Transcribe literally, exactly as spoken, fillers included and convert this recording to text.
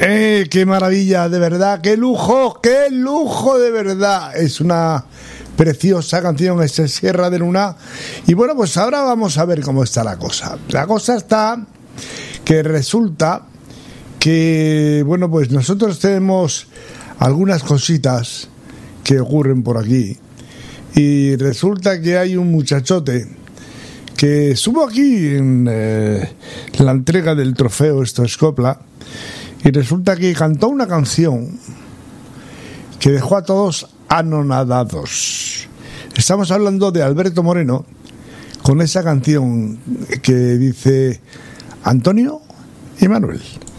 Eh, qué maravilla, de verdad, qué lujo, qué lujo de verdad. Es una preciosa canción, esta Sierra de Luna. Y bueno, pues ahora vamos a ver cómo está la cosa. La cosa está que resulta que, bueno, pues nosotros tenemos algunas cositas que ocurren por aquí. Y resulta que hay un muchachote que estuvo aquí en eh, la entrega del trofeo Esto es Copla. Y resulta que cantó una canción que dejó a todos anonadados. Estamos hablando de Alberto Moreno con esa canción que dice Antonio y Manuel.